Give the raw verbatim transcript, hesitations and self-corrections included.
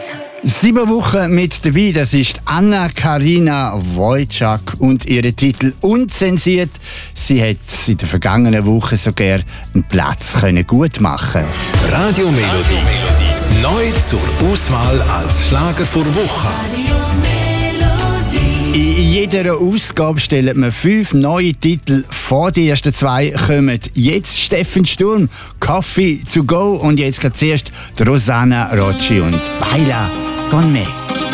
Sieben Wochen mit dabei, das ist Anna-Karina Wojcik und ihre Titel «Unzensiert». Sie hat in der vergangenen Woche sogar einen Platz können gut machen. Radio Melodie. Neu zur Auswahl als Schlager vor Woche. In jeder Ausgabe stellen wir fünf neue Titel vor. Die ersten zwei kommen jetzt. Steffen Sturm, «Coffee to go». Und jetzt geht zuerst Rosanna Rocci und «Baila con me».